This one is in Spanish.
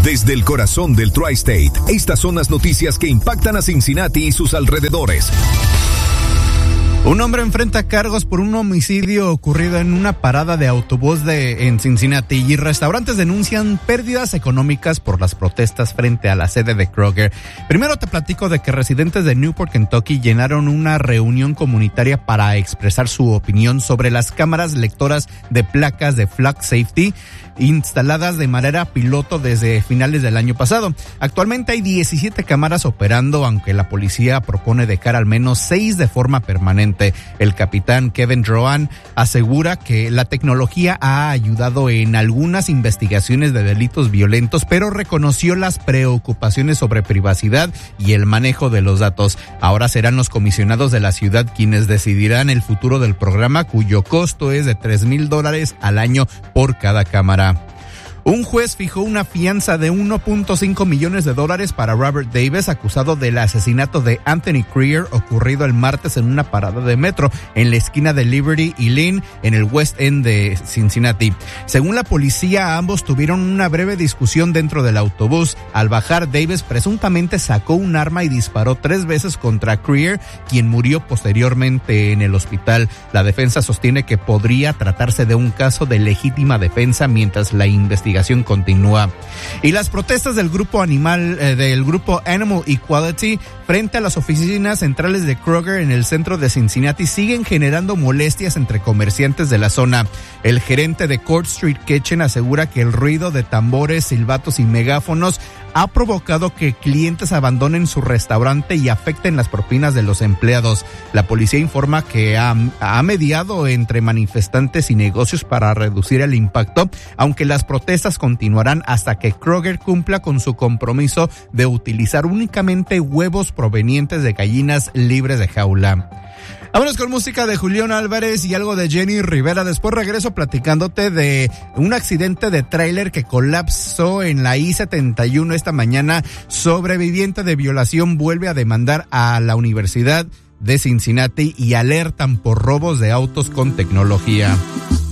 Desde el corazón del Tri-State, estas son las noticias que impactan a Cincinnati y sus alrededores. Un hombre enfrenta cargos por un homicidio ocurrido en una parada de autobús en Cincinnati y restaurantes denuncian pérdidas económicas por las protestas frente a la sede de Kroger. Primero te platico de que residentes de Newport, Kentucky llenaron una reunión comunitaria para expresar su opinión sobre las cámaras lectoras de placas de Flag Safety instaladas de manera piloto desde finales del año pasado. Actualmente hay 17 cámaras operando, aunque la policía propone dejar al menos 6 de forma permanente. El capitán Kevin Drohan asegura que la tecnología ha ayudado en algunas investigaciones de delitos violentos, pero reconoció las preocupaciones sobre privacidad y el manejo de los datos. Ahora serán los comisionados de la ciudad quienes decidirán el futuro del programa, cuyo costo es de $3,000 al año por cada cámara. Un juez fijó una fianza de $1.5 millones para Robert Davis, acusado del asesinato de Anthony Creer ocurrido el martes en una parada de metro en la esquina de Liberty y Lynn en el West End de Cincinnati. Según la policía, ambos tuvieron una breve discusión dentro del autobús. Al bajar, Davis presuntamente sacó un arma y disparó 3 veces contra Creer, quien murió posteriormente en el hospital. La defensa sostiene que podría tratarse de un caso de legítima defensa mientras la investigación continúa. Y las protestas del grupo Animal Equality frente a las oficinas centrales de Kroger en el centro de Cincinnati siguen generando molestias entre comerciantes de la zona. El gerente de Court Street Kitchen asegura que el ruido de tambores, silbatos y megáfonos ha provocado que clientes abandonen su restaurante y afecten las propinas de los empleados. La policía informa que ha mediado entre manifestantes y negocios para reducir el impacto, aunque las protestas continuarán hasta que Kroger cumpla con su compromiso de utilizar únicamente huevos provenientes de gallinas libres de jaula. Vámonos con música de Julián Álvarez y algo de Jenny Rivera. Después regreso platicándote de un accidente de tráiler que colapsó en la I-71 esta mañana. Sobreviviente de violación vuelve a demandar a la Universidad de Cincinnati y alertan por robos de autos con tecnología.